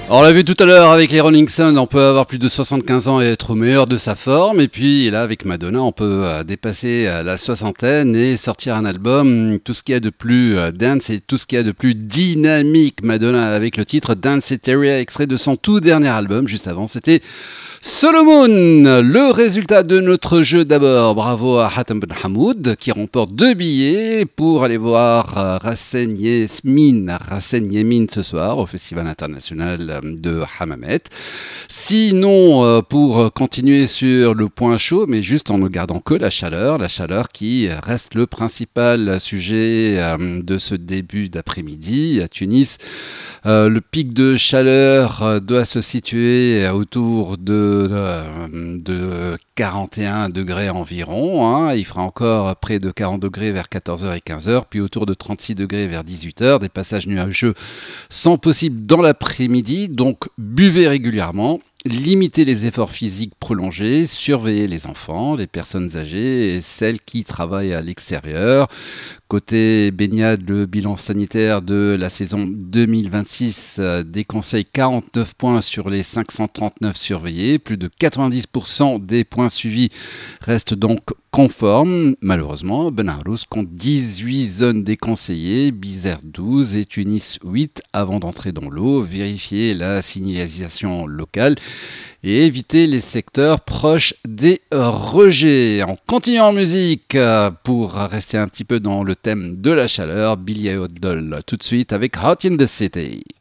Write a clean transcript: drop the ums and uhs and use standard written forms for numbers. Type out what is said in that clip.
On l'a vu tout à l'heure avec les Rolling Stones, on peut avoir plus de 75 ans et être au meilleur de sa forme. Et puis là, avec Madonna, on peut dépasser la soixantaine et sortir un album, tout ce qu'il y a de plus dance et tout ce qu'il y a de plus dynamique. Madonna avec le titre Dance Hysteria, extrait de son tout dernier album. Juste avant, c'était Solomon. Le résultat de notre jeu d'abord. Bravo à Hatem Ben Hamoud qui remporte 2 billets pour aller voir Rasen Yemin ce soir au Festival international de Hammamet. Sinon, pour continuer sur le point chaud, mais juste en ne gardant que la chaleur qui reste le principal sujet de ce début d'après-midi à Tunis. Le pic de chaleur doit se situer autour de 41 degrés environ. Hein. Il fera encore près de 40 degrés vers 14h et 15h, puis autour de 36 degrés vers 18h. Des passages nuageux sont possibles dans l'après-midi, donc buvez régulièrement. Limitez les efforts physiques prolongés, surveillez les enfants, les personnes âgées et celles qui travaillent à l'extérieur. Côté baignade, le bilan sanitaire de la saison 2026 déconseille 49 points sur les 539 surveillés. Plus de 90% des points suivis restent donc conformes. Malheureusement, Ben Arous compte 18 zones déconseillées, Bizerte 12 et Tunis 8 avant d'entrer dans l'eau. Vérifiez la signalisation locale et éviter les secteurs proches des rejets. On continue en musique pour rester un petit peu dans le thème de la chaleur. Billy Idol tout de suite avec Hot in the City.